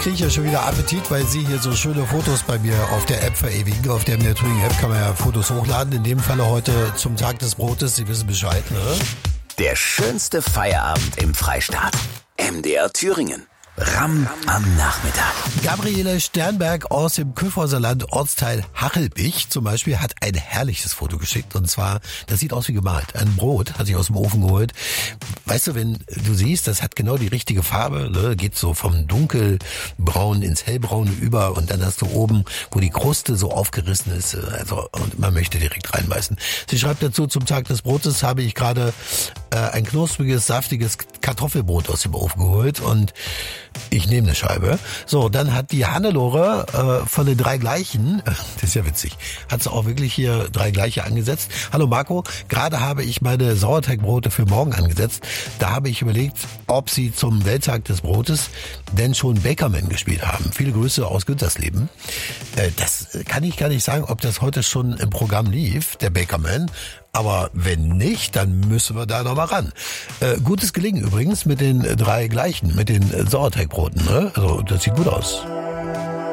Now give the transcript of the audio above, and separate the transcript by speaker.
Speaker 1: kriege ich ja schon wieder Appetit, weil Sie hier so schöne Fotos bei mir auf der App verewigen. Auf der MDR Thüringen App kann man ja Fotos hochladen. In dem Falle heute zum Tag des Brotes. Sie wissen Bescheid, ne?
Speaker 2: Der schönste Feierabend im Freistaat. MDR Thüringen. Ramm am Nachmittag.
Speaker 1: Gabriele Sternberg aus dem Kyffhäuserland, Ortsteil Hachelbich zum Beispiel, hat ein herrliches Foto geschickt. Und zwar, das sieht aus wie gemalt. Ein Brot hat sich aus dem Ofen geholt. Weißt du, wenn du siehst, das hat genau die richtige Farbe, ne? Geht so vom dunkelbraun ins hellbraune über und dann hast du oben, wo die Kruste so aufgerissen ist, also und man möchte direkt reinbeißen. Sie schreibt dazu, zum Tag des Brotes habe ich gerade ein knuspriges, saftiges Kartoffelbrot aus dem Ofen geholt und ich nehme eine Scheibe. So, dann hat die Hannelore von den 3 gleichen, das ist ja witzig, hat sie auch wirklich hier 3 gleiche angesetzt. Hallo Marco, gerade habe ich meine Sauerteigbrote für morgen angesetzt. Da habe ich überlegt, ob Sie zum Welttag des Brotes denn schon Bakerman gespielt haben. Viele Grüße aus Güntersleben. Das kann ich gar nicht sagen, ob das heute schon im Programm lief, der Bakerman. Aber wenn nicht, dann müssen wir da nochmal ran. Gutes Gelingen übrigens mit den 3 gleichen, mit den Sauerteigbroten, ne? Also das sieht gut aus.